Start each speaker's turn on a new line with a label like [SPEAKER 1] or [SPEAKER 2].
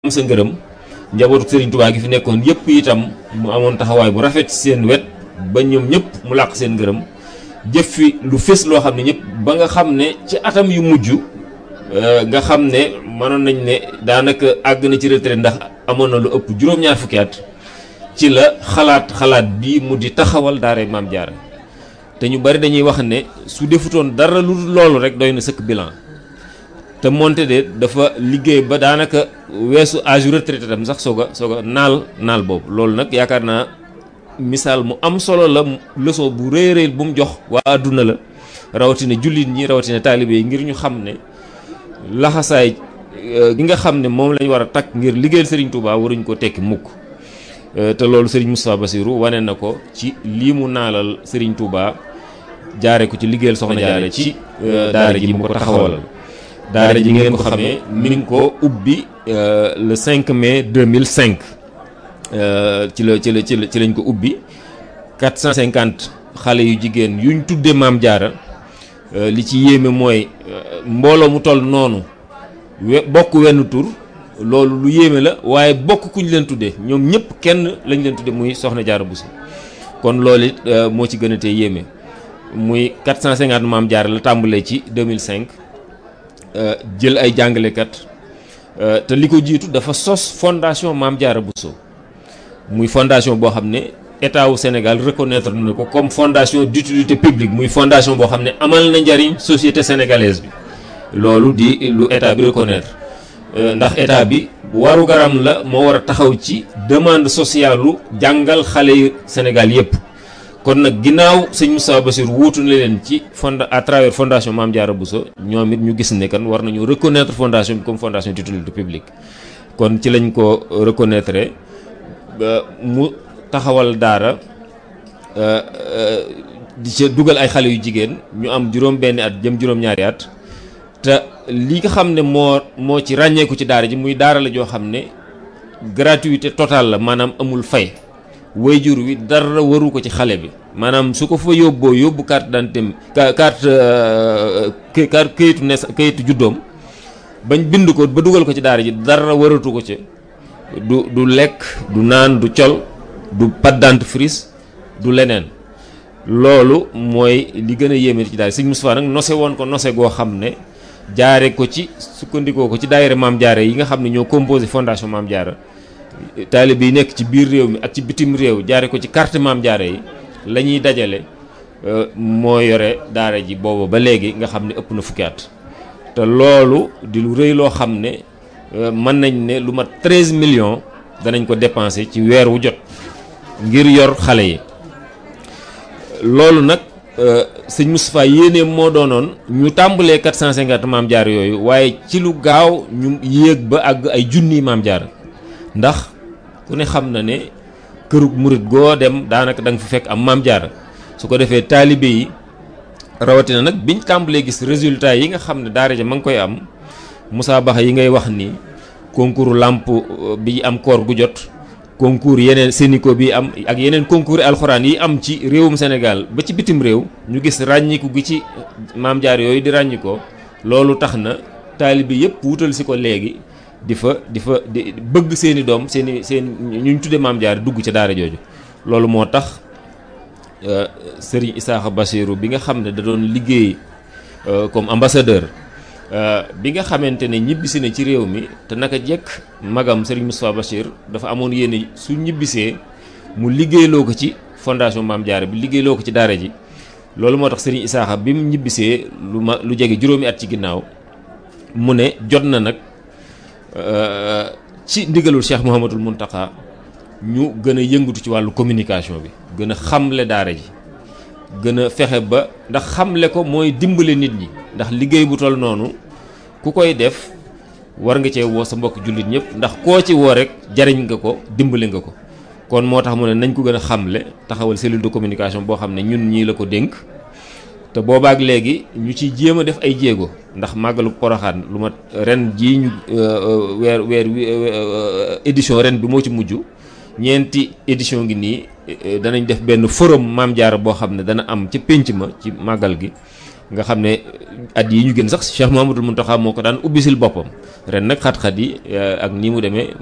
[SPEAKER 1] am sa ngërëm njabootu Serigne Touba gi fi nekkoon yëpp itam mu amoon taxawaay bu rafet ci seen wet ba ñoom ñëpp mu làq seen ngërëm jëf fi lu fés loo xam ne ñëpp ba nga xam ne ci atam yu mujj nga xam ne mënoon nañ ne daanaka àgg na ci retraite ndax amoon na lu ëpp juróom-ñaar fukki at ci la xalaat bi mu di taxawal daara Maam Jaara te ñu bari dañuy wax ne su defutoon dara lu loolu rek doy na sëkk bilan te moonte de dafa liggéey ba daanaka weesu âge retraité tam sax soog a naal boobu loolu nag yaakaar naa misaal mu am solo la leçon bu rëy rëy bu mu jox waa adduna la rawatina jullit ñi rawatina taalibe yi ngir ñu xam ne laxasaay gi nga xam ne moom lañ war a takk ngir liggéeyal Serigne Touba waruñ ko tekki mukk te loolu Serigne Moustapha Bassirou wane na ko ci lii mu naalal Serigne Touba jaare ko ci liggéeyal Soxna Jaara ci daara ji mu ko taxawalal daara ji ngeen ko xamee mi ngi ko ubbi le 5 mai 2005 ci lañ ko ubbi 450 xale yu jigéen yuñ tuddee Maam Jaara li ci yéeme mooy mbooloo mu toll noonu bokk wenn tur loolu lu yéeme la waaye bokk kuñ leen tuddee ñoom ñëpp kenn lañ leen tuddee muy Soxna Jaara Bousso kon loolu it moo ci gën a tee yéeme muy 450 Maam Jaara la tàmbalee ci 2005 jël ay jàngalekat te li ko jiitu dafa sos fondation Maam Jaara Bousso muy fondation boo xam ne état wu Sénégal reconnaître na ko comme fondation d'utilité publique muy fondation boo xam ne amal na njariñ société sénégalaise bi loolu di lu état bi reconnaître ndax état bi waru garam la moo war a taxaw ci demande sociale lu jàngal xale yu Sénégal yépp kon nag ginnaaw sëñ Moustapha Bassirou wuutu na leen ci à travers fondation Maam Jaara Bousso ñoom it ñu gis ne kan war nañu reconnaître fondation bi comme fondation d'utilité publique kon ci lañ ko reconnaître mu taxawal daara di ca dugal ay xale yu jigéen ñu am juróom-benni at jëm juróom-ñaari at te li nga xam ne moo ci ràññeeku ci daara ji muy daara la joo xam ne gratuité totale la maanaam amul fay. wayjur wi dara waru ko ci xale bi maanaam su ko fa yóbbu carte d'identité kayitu juddoom bañ bind ko ba dugal ko ci daara ji dara waratu ko ci du lekk du naan du col du pâte dentifrice du leneen loolu mooy li gën a yéeme ci daara Sëñ Moustapha nag nose woon ko nose goo xam ne jaare ko ci sukkandikoo ko ci daayira Maam Jaara yi nga xam ne ñoo composé fondation Maam Jaara taalibe yi nekk ci biir réew mi ak ci bitim réew jaare ko ci carte Maam Jaara yi la ñuy dajale moo yore daara ji booba ba léegi nga xam ne ëpp na fukki at te loolu di lu rëy loo xam ne mën nañ ne lu mat 13 millions danañ ko dépenser ci weer wu jot ngir yor xale yi loolu nag sëñ Moustapha yéene moo doonoon ñu tàmbalee 450 Maam Jaara yooyu waaye ci lu gaaw ñu yéeg ba àgg ay junniy Maam Jaara ndax ku ne xam na ne kërug murit goo dem daanaka da nga fa fekk am Maam Jaara su ko defee taalibe yi rawatina nag biñ tàmbalee gis résultat yi nga xam ne daara ja ma ngi koy am musaabaxa yi ngay wax ni concours làmp bi am koor gu jot concours yeneen Sénico bi am ak yeneen concours alxuraan yi am ci réewum Sénégal ba ci bitim réew ñu gis ràññiku gi ci Maam Jaara yooyu di ràññikoo loolu tax na taalibe yëpp wutal si ko léegi di bëgg seeni doom seen ñu tuddee Maam Jaara dugg ca daara jooju loolu moo tax Serigne Issakha Bassirou bi nga xam ne da doon liggéey comme ambassadeur bi nga xamante ne ñibbisi na ci réew mi te naka jekk magam Serigne Moustapha Bassirou dafa amoon yéene su ñibbisee mu liggéeyloo ko ci fondation Maam Jaara bi liggéeyloo ko ci daara ji loolu moo tax Serigne Issakha bi mu ñibbisee lu jege juróomi at ci ginnaaw mu ne jot na nag ci ndigalul Cheikh Mouhamadoul Mountakha ñu gën a yëngatu ci wàllu communication bi gën a xamle daara ji gën a fexe ba ndax xamle ko mooy dimbale nit ñi ndax liggéey bu toll noonu ku koy def war nga cee woo sa mbokk jullit ñëpp ndax koo ci woo rek jariñ nga ko dimbale nga ko kon moo tax mu ne nañ ko gën a xamle taxawal cellule de communication boo xam ne ñun ñii la ko dénk te boobaak léegi ñu ciy jéem a def ay jéego ndax màggalu Poroxaan lu mat ren jii ñu weer édition ren bi moo ci mujj ñeenti édition ngi nii danañ def benn forum Maam Jaara boo xam ne dana am ca pénc ma ci màggal gi nga xam ne at yi ñu gën sax Cheikh Mouhamadoul Mountakha moo ko daan ubbisil boppam ren nag xat-xat yi ak nii mu demee